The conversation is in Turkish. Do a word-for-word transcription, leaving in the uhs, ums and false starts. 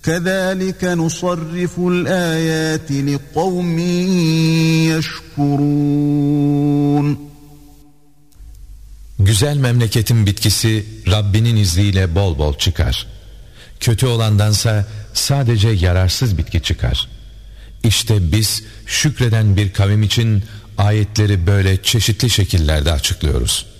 كَذَٰلِكَ نُصَرِّفُ الْآيَاتِ لِقَوْمٍ يَشْكُرُونَ. Güzel memleketin bitkisi Rabbinin izniyle bol bol çıkar. Kötü olandansa sadece yararsız bitki çıkar. İşte biz şükreden bir kavim için ayetleri böyle çeşitli şekillerde açıklıyoruz.